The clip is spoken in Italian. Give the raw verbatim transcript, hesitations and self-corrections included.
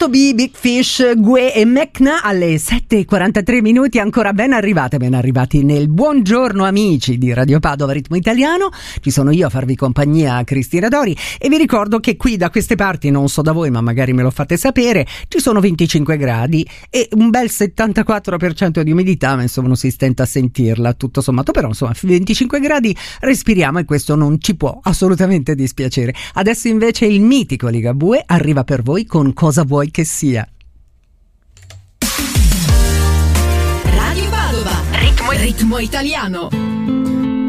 otto B, Big Fish, Gue e Mecna alle sette e quarantatré minuti. Ancora ben arrivate, ben arrivati nel buongiorno amici di Radio Padova Ritmo Italiano. Ci sono io a farvi compagnia, Cristina Dori, e vi ricordo che qui da queste parti, non so da voi ma magari me lo fate sapere, ci sono venticinque gradi e un bel settantaquattro per cento di umidità, ma insomma non si stenta a sentirla tutto sommato, però insomma venticinque gradi respiriamo e questo non ci può assolutamente dispiacere. Adesso invece il mitico Ligabue arriva per voi con Cosa vuoi che sia. Radio Padova, ritmo, ritmo italiano.